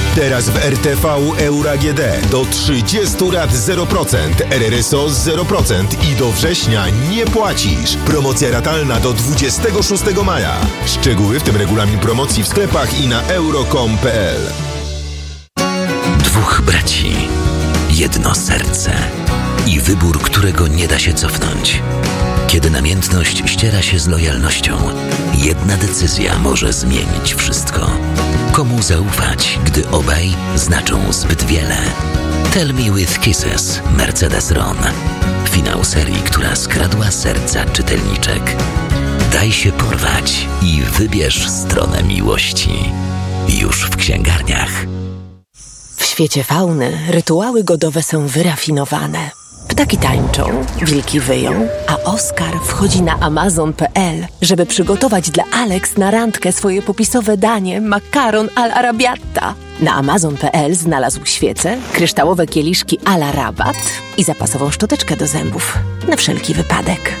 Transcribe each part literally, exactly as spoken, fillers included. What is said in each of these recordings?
Teraz w R T V Euro A G D do trzydziestu lat zero procent, R R S O zero procent i do września nie płacisz. Promocja ratalna do dwudziestego szóstego maja. Szczegóły, w tym regulamin promocji w sklepach i na euro kropka com kropka p l. Dwóch braci, jedno serce i wybór, którego nie da się cofnąć. Kiedy namiętność ściera się z lojalnością, jedna decyzja może zmienić wszystko. Komu zaufać, gdy obaj znaczą zbyt wiele? Tell Me With Kisses, Mercedes Ron. Finał serii, która skradła serca czytelniczek. Daj się porwać i wybierz stronę miłości. Już w księgarniach. W świecie fauny rytuały godowe są wyrafinowane. Ptaki tańczą, wilki wyją, a Oskar wchodzi na amazon kropka p l, żeby przygotować dla Alex na randkę swoje popisowe danie makaron all'arabiata. Na amazon kropka p l znalazł świece, kryształowe kieliszki à la rabat i zapasową szczoteczkę do zębów. Na wszelki wypadek.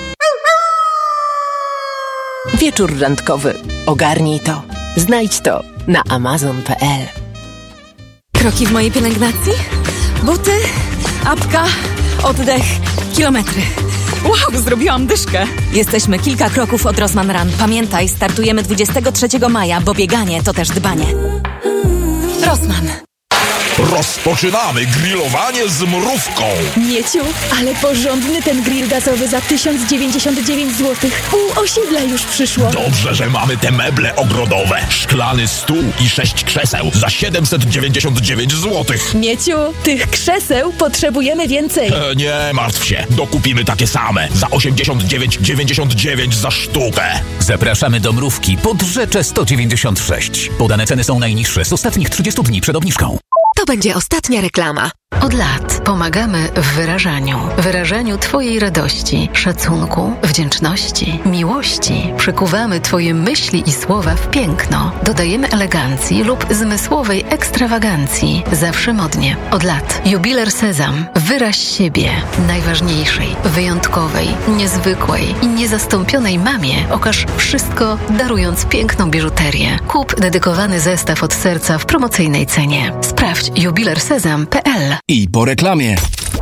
Wieczór randkowy. Ogarnij to. Znajdź to na amazon kropka p l. Kroki w mojej pielęgnacji? Buty, apka, oddech, kilometry. Wow, zrobiłam dyszkę. Jesteśmy kilka kroków od Rossmann Run. Pamiętaj, startujemy dwudziestego trzeciego maja, bo bieganie to też dbanie. Rossmann. Rozpoczynamy grillowanie z mrówką. Mieciu, ale porządny ten grill gazowy za tysiąc dziewięćdziesiąt dziewięć złotych. Pół osiedla już przyszło. Dobrze, że mamy te meble ogrodowe. Szklany stół i sześć krzeseł za siedemset dziewięćdziesiąt dziewięć złotych. Mieciu, tych krzeseł potrzebujemy więcej. E, nie martw się, dokupimy takie same za osiemdziesiąt dziewięć dziewięćdziesiąt dziewięć za sztukę. Zapraszamy do Mrówki pod Rzeczę sto dziewięćdziesiąt sześć. Podane ceny są najniższe z ostatnich trzydziestu dni przed obniżką. To będzie ostatnia reklama. Od lat pomagamy w wyrażaniu. Wyrażaniu Twojej radości, szacunku, wdzięczności, miłości. Przekuwamy Twoje myśli i słowa w piękno. Dodajemy elegancji lub zmysłowej ekstrawagancji. Zawsze modnie. Od lat. Jubiler Sezam. Wyraź siebie. Najważniejszej, wyjątkowej, niezwykłej i niezastąpionej mamie okaż wszystko, darując piękną biżuterię. Kup dedykowany zestaw od serca w promocyjnej cenie. Sprawdź jubiler sezam kropka p l. I po reklamie.